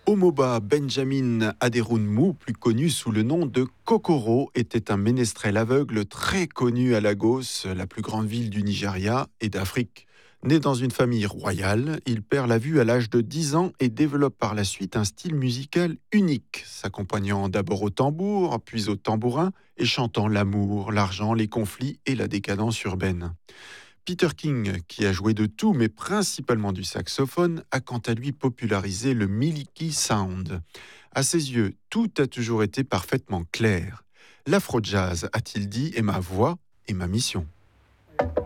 Omoba Benjamin Aderinmu, plus connu sous le nom de Kokoro, était un ménestrel aveugle très connu à Lagos, la plus grande ville du Nigeria et d'Afrique. Né dans une famille royale, il perd la vue à l'âge de 10 ans et développe par la suite un style musical unique, s'accompagnant d'abord au tambour, puis au tambourin, et chantant l'amour, l'argent, les conflits et la décadence urbaine. Peter King, qui a joué de tout, mais principalement du saxophone, a quant à lui popularisé le Miliki Sound. À ses yeux, tout a toujours été parfaitement clair. L'afro-jazz, a-t-il dit, est ma voix et ma mission.